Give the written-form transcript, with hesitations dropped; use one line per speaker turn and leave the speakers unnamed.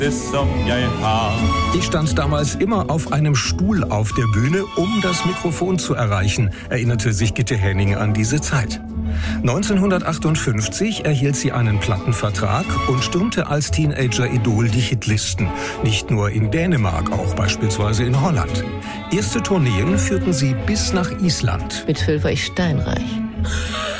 Ich stand damals immer auf einem Stuhl auf der Bühne, um das Mikrofon zu erreichen, erinnerte sich Gitte Henning an diese Zeit. 1958 erhielt sie einen Plattenvertrag und stürmte als Teenager-Idol die Hitlisten. Nicht nur in Dänemark, auch beispielsweise in Holland. Erste Tourneen führten sie bis nach Island.
Mit 12 war ich steinreich.